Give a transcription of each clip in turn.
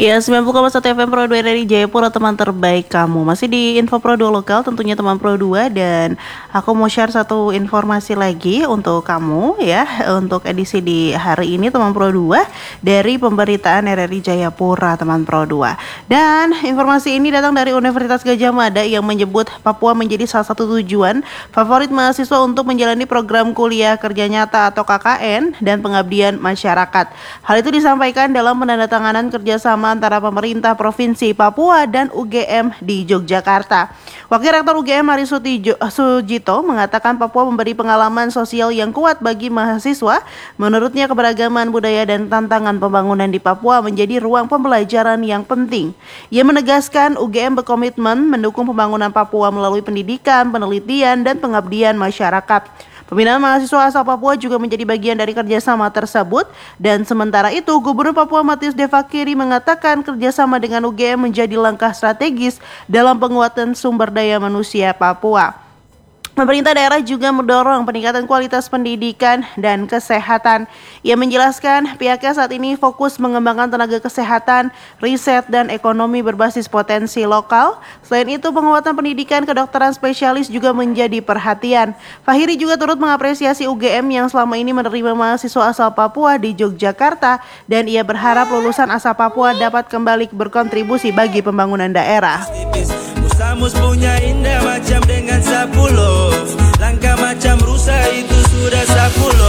Ya, 90,1 FM Pro 2 dari Jayapura, teman terbaik kamu. Masih di Info Pro 2 Lokal, tentunya teman Pro 2. Dan aku mau share satu informasi lagi untuk kamu ya. Untuk edisi di hari ini teman Pro 2 dari pemberitaan RRI Jayapura, teman Pro 2. Dan informasi ini datang dari Universitas Gadjah Mada yang menyebut Papua menjadi salah satu tujuan favorit mahasiswa untuk menjalani program kuliah kerja nyata atau KKN dan pengabdian masyarakat. Hal itu disampaikan dalam penandatanganan kerjasama antara pemerintah Provinsi Papua dan UGM di Yogyakarta. Wakil Rektor UGM Hari Sujito mengatakan Papua memberi pengalaman sosial yang kuat bagi mahasiswa. Menurutnya keberagaman budaya dan tantangan pembangunan di Papua menjadi ruang pembelajaran yang penting. Ia menegaskan UGM berkomitmen mendukung pembangunan Papua melalui pendidikan, penelitian, dan pengabdian masyarakat. Pembinaan mahasiswa asal Papua juga menjadi bagian dari kerjasama tersebut. Dan sementara itu, Gubernur Papua Matius Devakiri mengatakan kerjasama dengan UGM menjadi langkah strategis dalam penguatan sumber daya manusia Papua. Pemerintah daerah juga mendorong peningkatan kualitas pendidikan dan kesehatan. Ia menjelaskan pihaknya saat ini fokus mengembangkan tenaga kesehatan, riset, dan ekonomi berbasis potensi lokal. Selain itu, penguatan pendidikan kedokteran spesialis juga menjadi perhatian. Fahiri juga turut mengapresiasi UGM yang selama ini menerima mahasiswa asal Papua di Yogyakarta, dan ia berharap lulusan asal Papua dapat kembali berkontribusi bagi pembangunan daerah. Samus punya indah macam dengan 10 langkah macam rusa itu sudah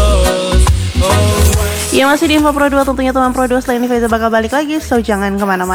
10. Ya, masih di Info Pro 2, tentunya teman Pro 2. Selain ini Faiza bakal balik lagi, so jangan kemana-mana.